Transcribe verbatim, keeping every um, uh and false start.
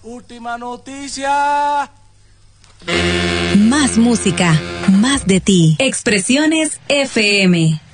Última noticia. Más música, más de ti. Expresiones F M.